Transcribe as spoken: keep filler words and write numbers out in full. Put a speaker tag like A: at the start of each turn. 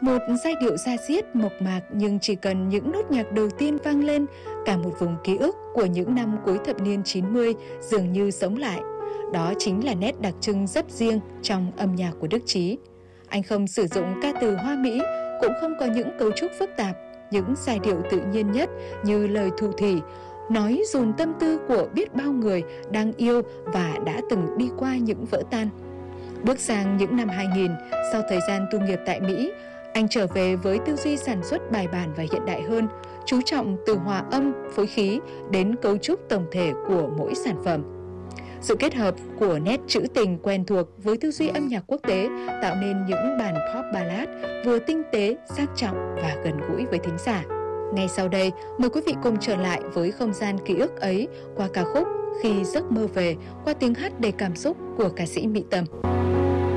A: Một giai điệu da diết mộc mạc nhưng chỉ cần những nốt nhạc đầu tiên vang lên, cả một vùng ký ức của những năm cuối thập niên chín mươi dường như sống lại. Đó chính là nét đặc trưng rất riêng trong âm nhạc của Đức Chí. Anh không sử dụng ca từ hoa mỹ, cũng không có những cấu trúc phức tạp, những giai điệu tự nhiên nhất như lời thủ thỉ, nói dồn tâm tư của biết bao người đang yêu và đã từng đi qua những vỡ tan. Bước sang những năm hai nghìn, sau thời gian tu nghiệp tại Mỹ, anh trở về với tư duy sản xuất bài bản và hiện đại hơn, chú trọng từ hòa âm, phối khí đến cấu trúc tổng thể của mỗi sản phẩm. Sự kết hợp của nét trữ tình quen thuộc với tư duy âm nhạc quốc tế tạo nên những bản pop ballad vừa tinh tế, sang trọng và gần gũi với thính giả. Ngay sau đây, mời quý vị cùng trở lại với không gian ký ức ấy qua ca khúc Khi giấc mơ về qua tiếng hát đầy cảm xúc của ca sĩ Mỹ Tâm.